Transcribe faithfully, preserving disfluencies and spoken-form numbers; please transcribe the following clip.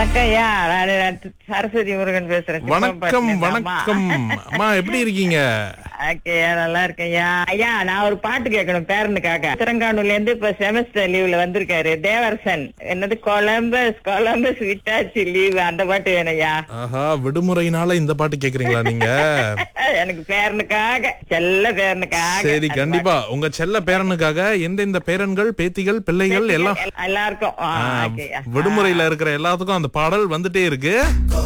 வணக்கம் ஐயா. நானு சரஸ்வதி முருகன் பேசுறேன். வணக்கம் வணக்கம் அம்மா, எப்படி இருக்கீங்க? ஓகேயா, நல்லா இருக்கேன் ஐயா. ஐயா, நான் ஒரு பாட்டு கேட்கணும் பேரனுக்காக. திருங்கானூர்ல இருந்து இப்ப செமஸ்டர் லீவ்ல வந்திருக்காரு தேவரசன். என்னது கொலம்பஸ் கொலம்பஸ் விட்டாச்சு லீவ், அந்த பாட்டு வேணும் ஐயா. ஆஹா, விடுமுறையினால இந்த பாட்டு கேக்குறீங்களா நீங்க? எனக்கு பேரனுக்காக, செல்ல பேரனுக்காக. சரி, கண்டிப்பா உங்க செல்ல பேரனுக்காக. எந்தெந்த பேரன்கள், பேத்திகள், பிள்ளைகள் எல்லாம் எல்லாருக்கும். ஆ, ஓகேயா. விடுமுறையில இருக்கிற எல்லாத்துக்கும் அந்த பாடல் வந்துட்டே இருக்கு.